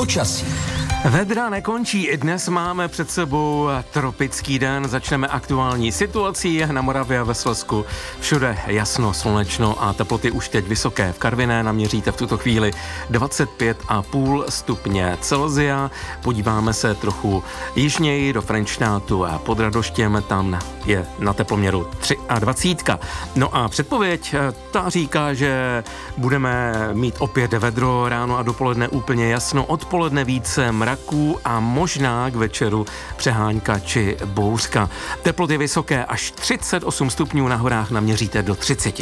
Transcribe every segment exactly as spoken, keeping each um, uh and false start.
Počasí. Vedra nekončí, i dnes máme před sebou tropický den, začneme aktuální situací na Moravě a ve Slezsku. Všude jasno, slunečno a teploty už teď vysoké. V Karviné naměříte v tuto chvíli dvacet pět a půl stupně Celsia. Podíváme se trochu jižněji do Frenštátu a pod Radoštěm, tam je na teploměru dvacet tři. No a předpověď, ta říká, že budeme mít opět vedro, ráno a dopoledne úplně jasno, odpoledne více mraků a možná k večeru přehánka či bouřka. Teploty vysoké, až třicet osm stupňů, na horách naměříte do třicet.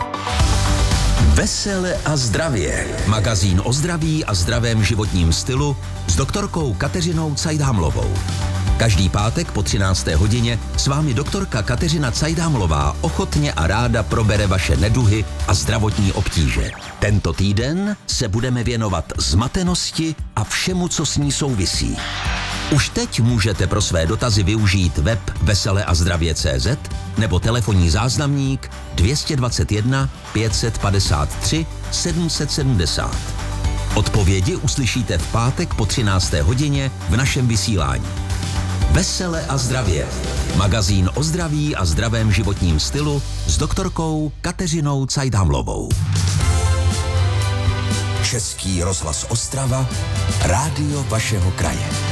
Vesele a zdravě. Magazín o zdraví a zdravém životním stylu s doktorkou Kateřinou Cajdhamlovou. Každý pátek po třinácté hodině s vámi doktorka Kateřina Cajdhamlová ochotně a ráda probere vaše neduhy a zdravotní obtíže. Tento týden se budeme věnovat zmatenosti a všemu, co s ní souvisí. Už teď můžete pro své dotazy využít web vesele a zdravě tečka cé zet nebo telefonní záznamník dvě stě dvacet jedna pět set padesát tři sedm set sedmdesát. Odpovědi uslyšíte v pátek po třinácté hodině v našem vysílání. Vesele a zdravě. Magazín o zdraví a zdravém životním stylu s doktorkou Kateřinou Cajdhamlovou. Český rozhlas Ostrava, rádio vašeho kraje.